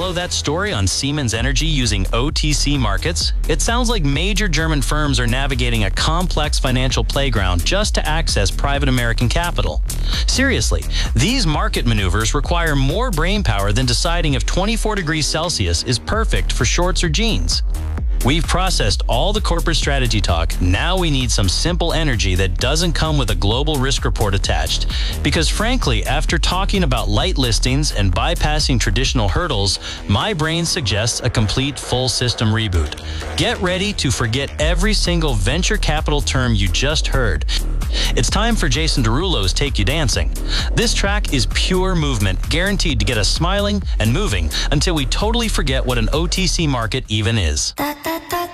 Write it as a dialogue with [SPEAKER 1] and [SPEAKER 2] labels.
[SPEAKER 1] follow that story on Siemens Energy using OTC markets? It sounds like major German firms are navigating a complex financial playground just to access private American capital. Seriously, these market maneuvers require more brainpower than deciding if 24 degrees Celsius is perfect for shorts or jeans. We've processed all the corporate strategy talk. Now we need some simple energy that doesn't come with a global risk report attached. Because frankly, after talking about light listings and bypassing traditional hurdles, my brain suggests a complete full system reboot. Get ready to forget every single venture capital term you just heard. It's time for Jason Derulo's Take You Dancing. This track is pure movement, guaranteed to get us smiling and moving until we totally forget what an OTC market even is.
[SPEAKER 2] Da, da, da.